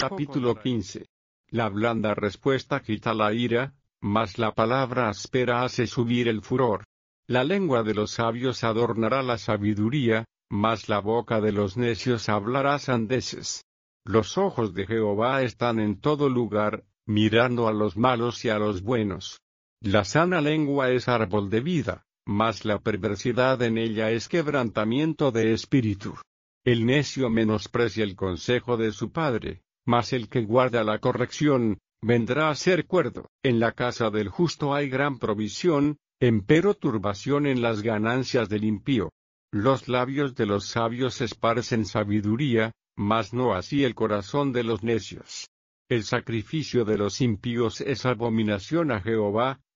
Capítulo 15. La blanda respuesta quita la ira, mas la palabra áspera hace subir el furor. La lengua de los sabios adornará la sabiduría, mas la boca de los necios hablará sandeces. Los ojos de Jehová están en todo lugar, mirando a los malos y a los buenos. La sana lengua es árbol de vida, mas la perversidad en ella es quebrantamiento de espíritu. El necio menosprecia el consejo de su padre, mas el que guarda la corrección, vendrá a ser cuerdo. En la casa del justo hay gran provisión, empero turbación en las ganancias del impío. Los labios de los sabios esparcen sabiduría, mas no así el corazón de los necios. El sacrificio de los impíos es abominación a Jehová,